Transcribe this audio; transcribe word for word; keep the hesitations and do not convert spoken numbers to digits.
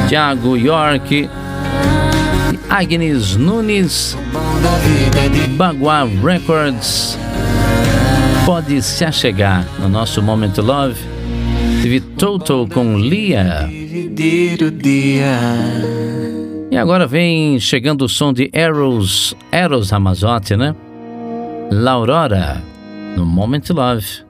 Thiago York, Agnes Nunes, Baguá Records. Pode se achegar no nosso Moment Love. Teve Toto com Lia. E agora vem chegando o som de Eros, Eros Ramazzotti, né? L'Aurora, no Moment Love.